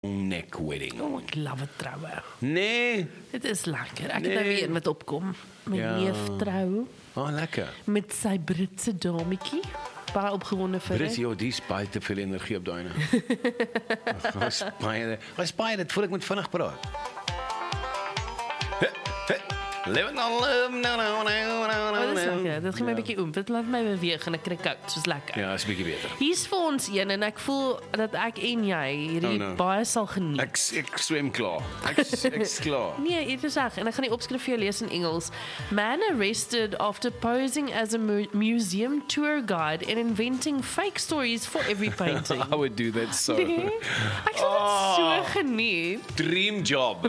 neck wedding. Ek love het troue. Nee. Dit is lekker. Ek het nou weer een wat opkom. My neef trou Lekker. met sy Britse dametjie. Baie opgewonde vir Brit, joh, die is baie te veel energie op daai nou. Hy spaai dit, voel ek moet vinnig praat. Living on love, Dit is lekker. Dit gaan my 'n bietjie Dit laat my beweeg en ek kry koud, soos lekker. Ja, is 'n bietjie beter. Hier's vir ons een en ek voel dat ek en jy hierdie baie sal geniet. Ek swem klaar. Ek's klaar. Nee, dit is reg en ek gaan die opskrif vir jou lees in Engels. Man arrested after posing as a museum tour guide and inventing fake stories for every painting. I would do that so. Nee, ek sal dit so geniet. Dream job.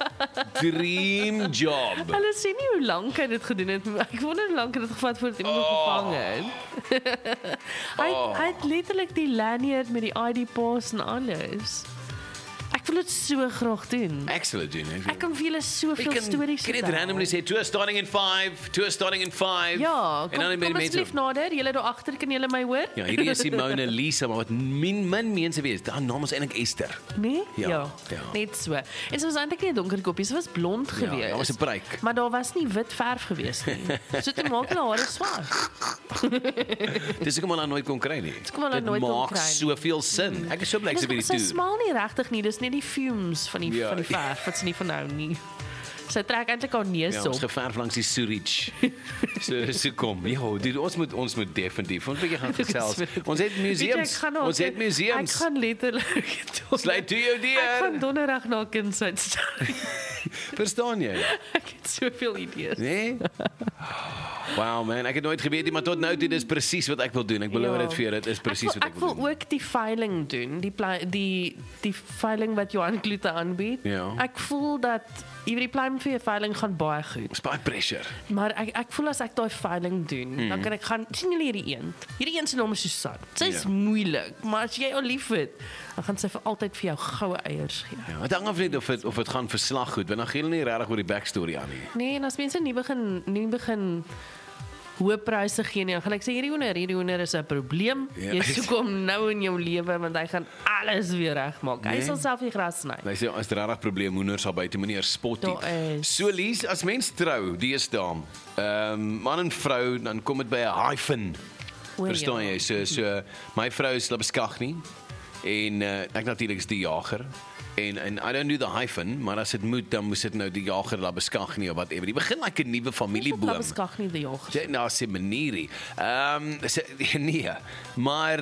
Dream job. Hulle sê nie hoe lank hy dit gedoen het. Ek wonder hoe lank het dit gevat voordat iemand hom gevang het. Hy het letterlik die lanyard met die ID pass en alles. Ek wil dit so graag doen. Ek sal dit doen. Ek kan vir julle soveel stories vertel. Kan dit randomly sê tour starting in 5. Ja, en dan kom asseblief nader. Julle daar agter kan julle my hoor? Ja, hierdie is Simone Lisa, maar wat min mense weet. Haar naam is eintlik Esther. Nee? Ja. Net so. En sy was eintlik nie 'n donker koppie, sy was blond geweest. Ja, daar was 'n pruik. Maar daar was nie wit verf geweest nie. So toe maak hulle hare swart. Dis hoekom hulle nooit kon kry nie. Dit maak soveel sin. Ek is so bly sy by die toer. Sy smaal nie regtig nie, dis net die fumes van die verf wat sy nie van nou nie. Sy trek eintlik haar neus op. Ja, ons geverf langs die sewage. So kom. Ja, ons moet definitief. Ons bietjie gaan gesels. Ons het museums. Ek gaan letterlik sluit toe jou deur. Ek gaan donderdag na 'n kindsuitstalling. Verstaan jy? Ek het soveel idees. Nee? Wow man, ek het nooit geweet nie, maar tot nou toe dis presies wat ek wil doen. Ek beloof dit vir jou, dit is presies wat ek wil doen. Ek wil ook die veiling doen, die veiling wat Johan Kloete aanbied. Ja. Ek voel dat die plan vir 'n veiling gaan baie goed. Dis baie pressure. Maar ek voel as ek daai veiling doen, dan kan ek gaan sien julle hierdie een. Hierdie een se naam is Susan. Sy is moeilik, maar as jy haar liefhet, dan gaan sy vir altyd vir jou goue eiers gee. Ja, dit hang af net of dit gaan verslag goed, want dan gee hulle nie regtig oor die backstory aan nie. Nee, en as mense nie begin hoë pryse gee nie, dan gaan ek sê hierdie hoender is 'n probleem. Jy soek hom nou in jou lewe want hy gaan alles weer regmaak. Hy sal self die gras sny. Hy sê as dit regtig probleem hoenders sal buite meneer spot nie. So Lies, as mens trou, deesdae, man en vrou, dan kom dit by 'n hyphen. Verstaan jy? So my vrou is Labeskag nie en ek natuurlik is die jager. En I don't do the hyphen, maar as dit moet, dan moet dit nou die jager Labeskag nie of whatever. Die begin like 'n nuwe familieboom. Labeskag nie die jager. Nou sê meneerie. Nee, maar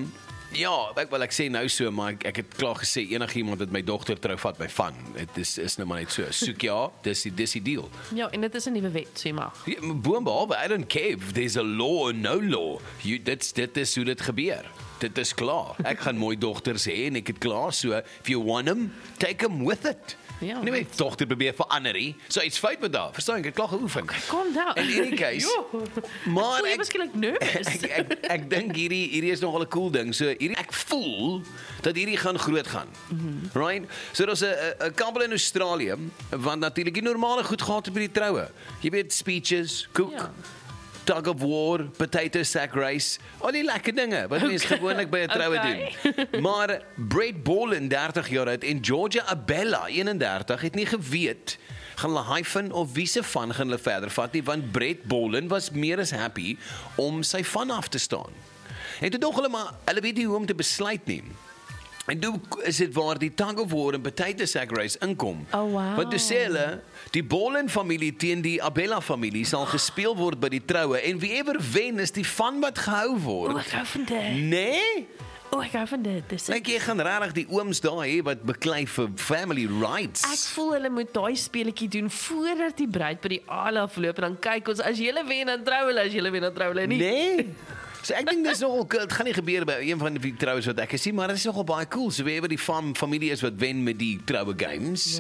ja, ek sê nou so, maar ek het klaar gesê enigiemand wat my dogter trou vat my van. Dit is nou maar net so. Soek ja, dis die deal. Ja, en dit is 'n nuwe wet, so jy mag. Ja, boonbehalwe, I don't care if there's a law or no law. Dit is hoe dit gebeur. Dit is klaar. Ek gaan mooi dogters hê en ek het klaar, so if you want them, take them with it. Ja, nie my dogter probeer verander nie. So iets fout met haar. Verstaan ek het klaar geoefen. Calm down. In any case. Maar ek beskiklik nervous. Ek dink hierdie is nogal 'n cool ding. So ek voel dat hierdie gaan groot gaan. Right? So daar's 'n couple in Australië want natuurlik die normale goed gehad by die troue. Jy weet speeches, koek, tug of war, potato sack race, al die lekker dinge wat mense gewoonlik by 'n troue doen. Maar Brett Bolin 30 jaar oud en Georgia Abella 31 het nie geweet gaan hulle hyphen of wie se van gaan hulle verder vat nie, want Brett Bolin was meer as happy om sy van af te staan. En toe dog hulle maar, hulle weet nie hoe om te besluit nie. En toe is dit waar die tug of war en potato sack race inkom. Oh, wow. Want toe sê hulle, die Bolin familie teen die Abella familie sal gespeel word by die troue en wie ever wen is die van wat gehou word. Ek hou van dit. Nee? Ek hou van dit. Jy gaan regtig die ooms daar hê wat beklei vir family rights. Ek voel hulle moet daai speletjie doen voordat die bruid by die aal afloop en dan kyk ons as jy wen dan trou hulle, as jy wen dan trou hulle nie. Nee. So ek dink dis nogal cool. Dit gaan nie gebeur by een van die troues wat ek gesien, maar dit is nogal baie cool. So wie die familie is wat wen met die troue games,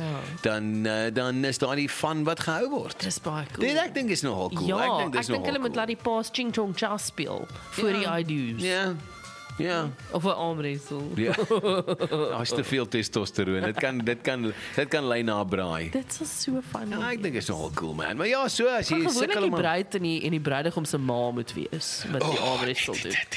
dan is daar die van wat gehou word. Dis baie cool. Ek dink is nogal cool. Ja, ek dink hulle moet laat die paas ching chong cha speel voor die I do's. Ja. Ja. Of 'n armwrestle. Ja. Daar's te veel testosteroon. Dit kan lei na 'n braai. Dit is so fun. Ja, ek dink dit is nogal cool man. Maar ja, so as jy sukkel om die bruid en die bruidegom se ma moet wees met die armwrestle doen.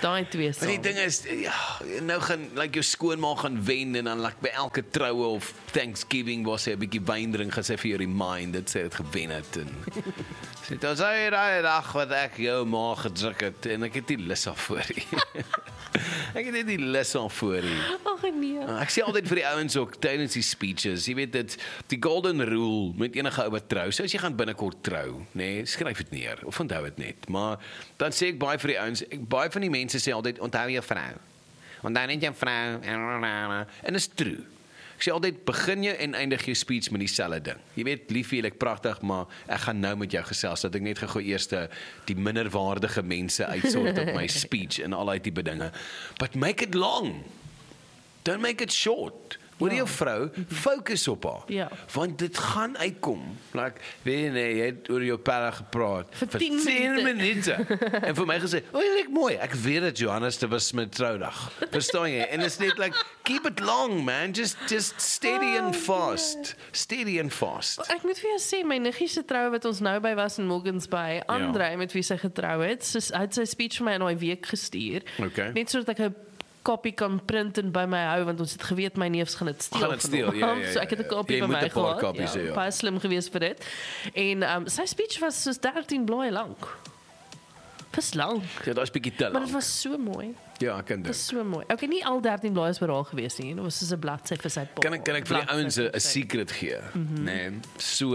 Daai twee Maar die saam. ding is, ja, nou gaan, like jou skoonma gaan wen en dan like by elke troue of Thanksgiving was sy 'n bietjie wyn drink, gaan sy vir jou remind dat sy het gewen het en sê, "Dit was daai dag wat ek jou ma gedruk het en ek het nie lus daarvoor nie." Ek het net nie lus daarvoor nie. Ag nee. Ek sê altyd vir die ouens ook tydens die speeches, jy weet dit, die golden rule met enige ou wat trou. So as jy gaan binnekort trou, nê, skryf dit neer of onthou dit net. Maar dan sê ek baie vir die ouens, baie van die mense sê altyd onthou jou vrou. Onthou net jou vrou en is true. Ek sê altyd begin jy en eindig jou speech met dieselfde ding. Jy weet lieflik pragtig, maar ek gaan nou met jou gesels dat ek net gou eers die minderwaardige mense uitsort op my speech en al daai tipe dinge. But make it long. Don't make it short. Hoor jou vrou, fokus op haar. Ja. Want dit gaan uitkom. Like, weet jy nee, jy het oor jou pelle gepraat Vir 10 minute. En vir my gesê, "O, jy lyk mooi." Ek weet dit Johannes, dit was met troudag. Verstaan jy? En it's net like keep it long, man. Just steady and fast. Steady and fast. Ek moet vir jou sê, my niggie se troue wat ons nou by was in Morgans Bay, Andre met wie sy getrou het, hy het sy speech vir my in daai week gestuur. Okay. Net sodat ek 'n kopie kan print en by my hou want ons het geweet my neefs gaan dit steel. Gaan dit steel, ja, ja, So ek het 'n kopie Jy by moet my 'n paar gehad. kopies hê, ja. Baie slim geweest vir dit. En sy speech was soos 13 blaaie lank. Dis lank. Ja, daai is bietjie te Maar dit lank. was so mooi. Ja, ek kan dit. Dit is so mooi. Okay, nie al 13 blaaie is vir haar gewees nie. Dit was soos 'n bladsy vir sy pa. Kan ek vir die ouens 'n Bladsy vir sy- secret gee? Nee. So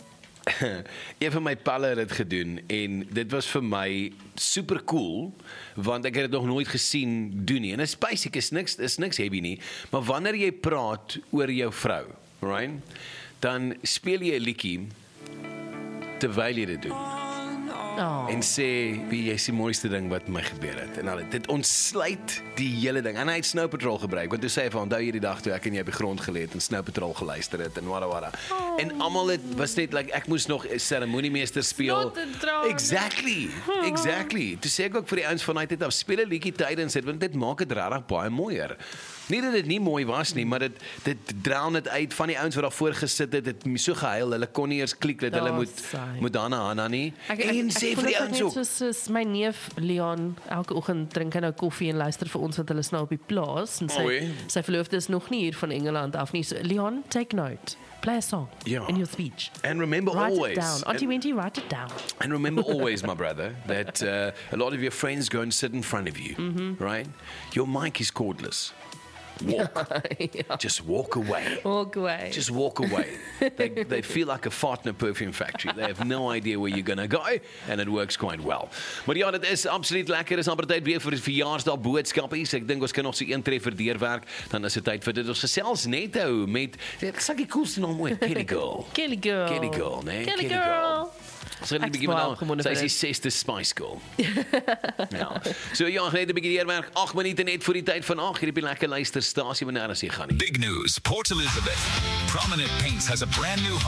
een van my palle het dit gedoen en dit was vir my super cool want ek het dit nog nooit gesien doen nie. En dit is basic, is niks heavy nie, maar wanneer jy praat oor jou vrou, right? Dan speel jy 'n liedjie terwyl jy dit doen. Oh. En sê wie jy is die mooiste ding wat my gebeur het en al dit ontsluit die hele ding en hy het Snow Patrol gebruik want toe sê hy van onthou jy die dag toe ek en jy op die grond gelê het en Snow Patrol geluister het en wada en almal het was net like ek moes nog 'n seremoniemeester speel Snot en trane. exactly toe sê ek ook vir die ouens van hy het af speel 'n liedjie tydens dit want dit maak dit regtig baie mooier. Nie dat dit nie mooi was nie, maar dit drown dit uit van die ouens wat daar voor gesit het, dit so gehuil, hulle kon nie eers klik dat hulle moet daarna Hanna nie. En sê vir die ouens ook. Soos my neef Leon, elke oggend drink hy nou koffie en luister vir ons wat hulle nou op die plaas en sy verloofde is nog nie hier van Engeland af nie. So Leon, take note. Play a song in your speech. And remember write always. It down. Auntie Wendy, write it down. And remember always, my brother, that a lot of your friends go and sit in front of you, right? Your mic is cordless. Walk. Ja. Just walk away. Walk away. Just walk away. They feel like a fart in a perfume factory. They have no idea where you're going to go, and it works quite well. Maar ja, dit is absoluut lekker. Dis amper tyd weer vir verjaarsdag boodskapies. Ek dink ons kan nog so een treffer deurwerk, dan is dit tyd vir dit. Ons gesels net ou met ek sê die coolste naam ooit, Kelly Girl. Kelly Girl. Kelly Girl, nee. Kelly Girl. So net 'n bietjie nou. Sy is die 6ste Spice Girl. Ja. So ja, net 'n bietjie deurwerk. 8 minute net voor die tyd van 8. Hierdie lekker luisterstasie wanneer as jy gaan nie. Big news. Port Elizabeth. Prominent Paints has a brand new